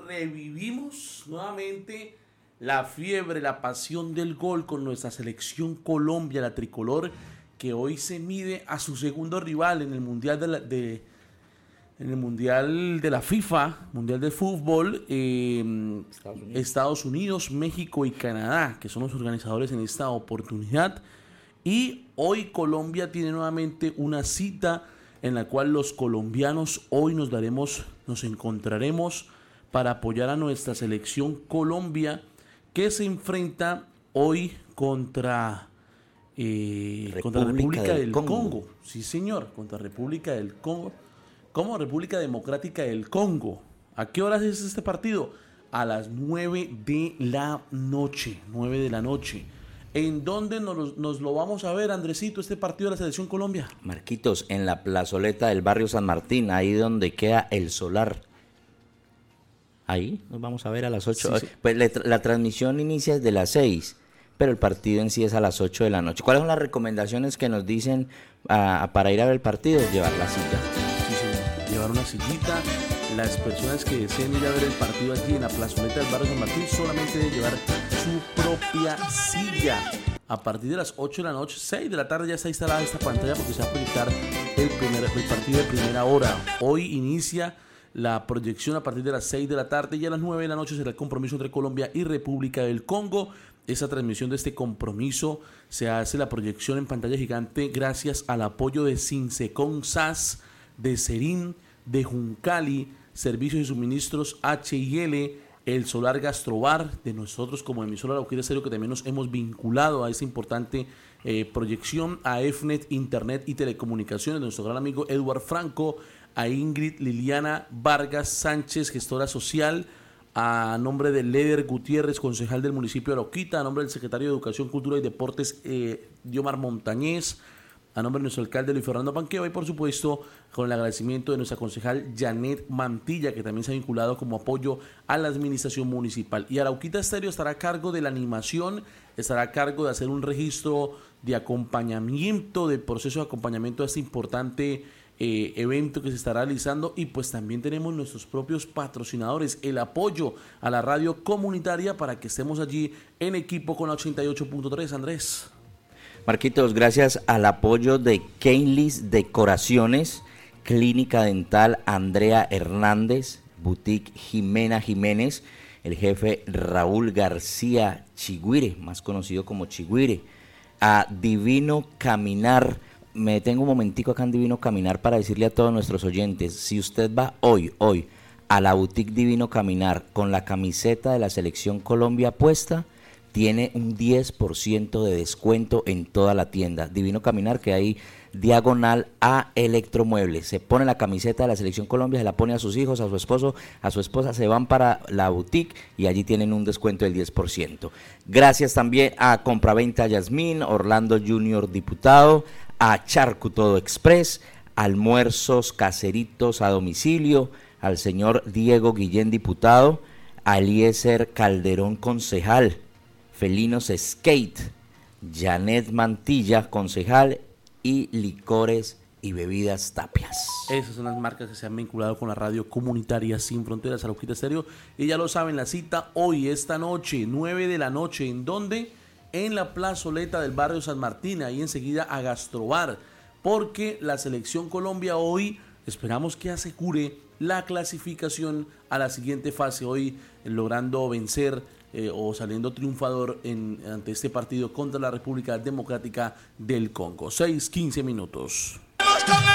revivimos nuevamente la fiebre, la pasión del gol con nuestra selección Colombia, la tricolor, que hoy se mide a su segundo rival en el Mundial en el Mundial de la FIFA, Mundial de Fútbol, Estados Unidos, México y Canadá, que son los organizadores en esta oportunidad. Y hoy Colombia tiene nuevamente una cita en la cual los colombianos hoy nos encontraremos para apoyar a nuestra selección Colombia, que se enfrenta hoy contra República del Congo. Sí, señor, contra República del Congo. Como República Democrática del Congo. ¿A qué horas es este partido? A las 9 de la noche. 9 de la noche. ¿En dónde nos lo vamos a ver, Andresito, este partido de la Selección Colombia? Marquitos, en la plazoleta del barrio San Martín, ahí donde queda el solar. Ahí nos vamos a ver a las 8. Sí. Pues la transmisión inicia desde las 6, pero el partido en sí es a las 8 de la noche. ¿Cuáles son las recomendaciones que nos dicen para ir a ver el partido? Llevar la silla. Sí, señor. Llevar una sillita. Las personas que deseen ir a ver el partido allí en la plazoleta del barrio San Martín solamente deben llevar su propia silla. A partir de las 8 de la noche, 6 de la tarde ya está instalada esta pantalla porque se va a proyectar el partido de primera hora. Hoy inicia la proyección a partir de las 6 de la tarde y a las 9 de la noche será el compromiso entre Colombia y República del Congo. Esa transmisión de este compromiso se hace la proyección en pantalla gigante gracias al apoyo de Sinsecon SAS, de Serín, de Juncali, Servicios y Suministros H&L, el Solar Gastrobar, de nosotros como emisora La Boquita Estéreo, que también nos hemos vinculado a esta importante proyección, a EFNET, Internet y Telecomunicaciones, de nuestro gran amigo Eduard Franco, a Ingrid Liliana Vargas Sánchez, gestora social, a nombre de Leder Gutiérrez, concejal del municipio de Arauquita, a nombre del secretario de Educación, Cultura y Deportes, Diomar Montañez, a nombre de nuestro alcalde Luis Fernando Panqueva y por supuesto con el agradecimiento de nuestra concejal Janet Mantilla, que también se ha vinculado como apoyo a la administración municipal. Y Arauquita Estéreo estará a cargo de la animación, estará a cargo de hacer un registro de acompañamiento, del proceso de acompañamiento a este importante evento que se estará realizando, y pues también tenemos nuestros propios patrocinadores, el apoyo a la radio comunitaria para que estemos allí en equipo con la 88.3, Andrés. Marquitos, gracias al apoyo de Keylis Decoraciones, Clínica Dental Andrea Hernández, Boutique Jimena Jiménez, el jefe Raúl García Chigüire, más conocido como Chigüire, a Divino Caminar. Me detengo un momentico acá en Divino Caminar para decirle a todos nuestros oyentes, si usted va hoy a la Boutique Divino Caminar con la camiseta de la Selección Colombia puesta, tiene un 10% de descuento en toda la tienda. Divino Caminar, que hay diagonal a Electromuebles. Se pone la camiseta de la Selección Colombia, se la pone a sus hijos, a su esposo, a su esposa, se van para la boutique y allí tienen un descuento del 10%. Gracias también a Compraventa Yasmín, Orlando Junior Diputado, a Charco Todo Express, almuerzos caseritos a domicilio, al señor Diego Guillén Diputado, a Eliezer Calderón Concejal, Felinos Skate, Janet Mantilla, concejal, y Licores y Bebidas Tapias. Esas son las marcas que se han vinculado con la radio comunitaria Sin Fronteras, Arauquita Estéreo. Y ya lo saben, la cita hoy, esta noche, 9 de la noche, ¿en dónde? En la plazoleta del barrio San Martín, ahí enseguida a Gastrobar, porque la Selección Colombia hoy esperamos que asegure la clasificación a la siguiente fase, hoy logrando vencer o saliendo triunfador ante este partido contra la República Democrática del Congo. 6:15 minutos.